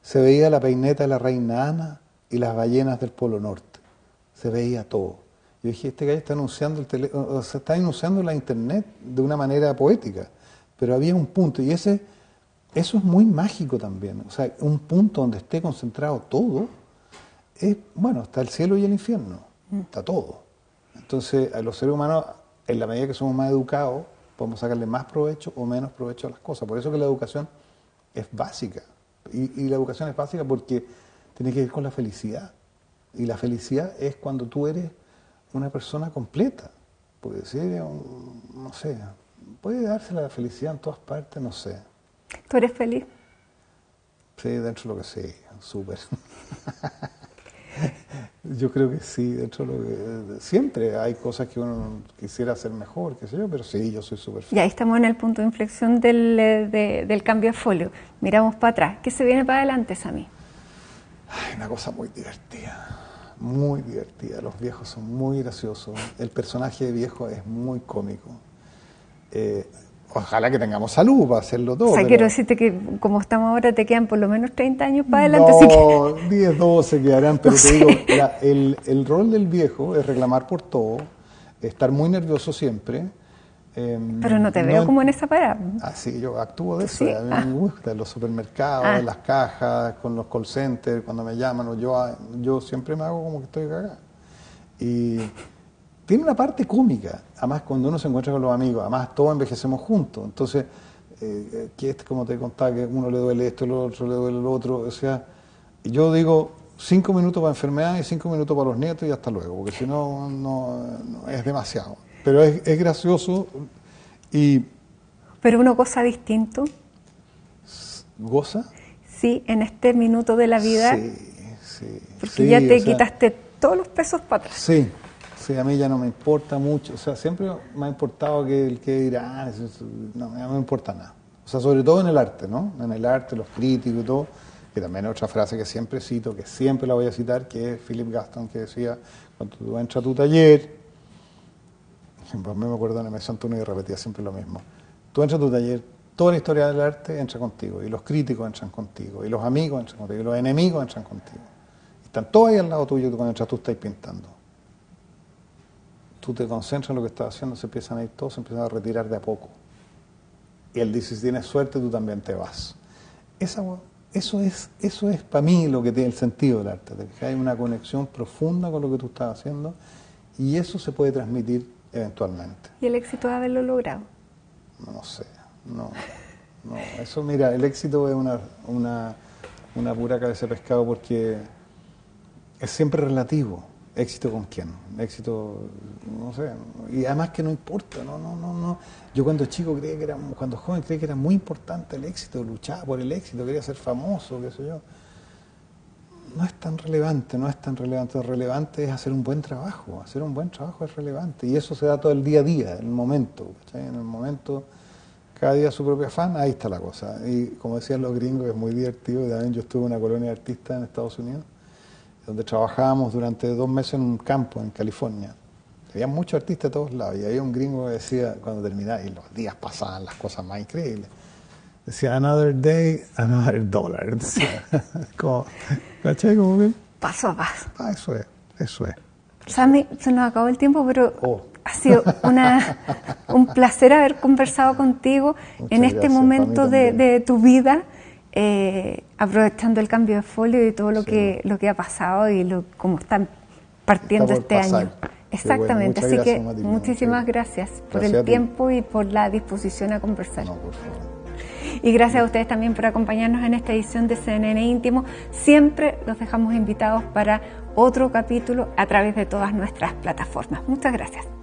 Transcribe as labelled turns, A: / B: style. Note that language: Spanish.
A: Se veía la peineta de la reina Ana y las ballenas del Polo Norte. Se veía todo. Yo dije, este gallo está anunciando está anunciando la internet de una manera poética. Pero había un punto, y eso es muy mágico también. O sea, un punto donde esté concentrado todo, está el cielo y el infierno. Está todo. Entonces, a los seres humanos, en la medida que somos más educados, podemos sacarle más provecho o menos provecho a las cosas. Por eso que la educación es básica. Y la educación es básica porque tiene que ver con la felicidad. Y la felicidad es cuando tú eres una persona completa. Puede ser, no sé, puede darse la felicidad en todas partes, no sé.
B: ¿Tú eres feliz?
A: Sí, dentro de lo que sé, súper. Yo creo que sí, dentro de lo que... Siempre hay cosas que uno quisiera hacer mejor, qué sé yo, pero sí, yo soy súper feliz.
B: Y ahí estamos en el punto de inflexión del cambio de folio. Miramos para atrás. ¿Qué se viene para adelante, Sammy?
A: Ay, una cosa muy divertida. Muy divertida. Los viejos son muy graciosos. El personaje de viejo es muy cómico. Ojalá que tengamos salud para hacerlo todo.
B: O sea,
A: pero...
B: quiero decirte que como estamos ahora te quedan por lo menos 30 años para adelante.
A: No,
B: así que...
A: 10, 12 quedarán, pero
B: no
A: te
B: sé.
A: digo, el rol del viejo es reclamar por todo, estar muy nervioso siempre.
B: Pero no te veo como en esa parada.
A: Ah, sí, yo actúo de eso.
B: ¿Sí?
A: A mí me gusta en los supermercados, en las cajas, con los call centers, cuando me llaman, yo siempre me hago como que estoy cagado. Y tiene una parte cómica, además cuando uno se encuentra con los amigos, además todos envejecemos juntos, entonces, como te contaba, que uno le duele esto, el otro le duele lo otro, o sea, yo digo 5 minutos para enfermedad y 5 minutos para los nietos y hasta luego, porque si no, no es demasiado. Pero es gracioso y...
B: ¿Pero uno goza distinto?
A: ¿Goza?
B: Sí, en este minuto de la vida.
A: Sí.
B: Porque
A: sí,
B: ya te quitaste todos los pesos para atrás.
A: Sí, a mí ya no me importa mucho. O sea, siempre me ha importado que el que dirá, no me importa nada. O sea, sobre todo en el arte, ¿no? En el arte, los críticos y todo, que también es otra frase que siempre cito, que siempre la voy a citar, que es Philip Gaston, que decía, cuando tú entras a tu taller, a mí me acuerdo en Emerson Antonio y repetía siempre lo mismo, tú entras a tu taller, toda la historia del arte entra contigo, y los críticos entran contigo, y los amigos entran contigo, y los enemigos entran contigo. Y están todos ahí al lado tuyo cuando entras, tú estás pintando. Tú te concentras en lo que estás haciendo, se empiezan a ir todos, se empiezan a retirar de a poco. Y él dice, si tienes suerte, tú también te vas. Eso es para mí lo que tiene el sentido del arte, de que hay una conexión profunda con lo que tú estás haciendo, y eso se puede transmitir eventualmente.
B: ¿Y el éxito de haberlo logrado?
A: No sé, no. Eso, mira, el éxito es una pura cabeza de pescado porque es siempre relativo. ¿Éxito con quién? Éxito, no sé, y además que no importa, no. Yo cuando chico cuando joven creía que era muy importante el éxito, luchaba por el éxito, quería ser famoso, qué sé yo. No es tan relevante, Lo relevante es hacer un buen trabajo es relevante, y eso se da todo el día a día, en el momento, ¿cachai? En el momento, cada día su propio afán, ahí está la cosa. Y como decían los gringos, es muy divertido, también yo estuve en una colonia de artistas en Estados Unidos, donde trabajábamos durante 2 meses en un campo en California. Había muchos artistas de todos lados, y había un gringo que decía, cuando terminaba, y los días pasaban las cosas más increíbles, decía, another day, another dollar. Decía, como, ¿cachai? Como que,
B: paso a paso.
A: Eso es.
B: Sammy, se nos acabó el tiempo, pero ha sido un placer haber conversado contigo en este momento de tu vida, aprovechando el cambio de folio y todo lo que ha pasado y cómo están partiendo este año. Exactamente,
A: bueno,
B: así que
A: Matilde,
B: muchísimas gracias por el tiempo y por la disposición a conversar.
A: No, por favor.
B: Y gracias a ustedes también por acompañarnos en esta edición de CNN Íntimo. Siempre los dejamos invitados para otro capítulo a través de todas nuestras plataformas. Muchas gracias.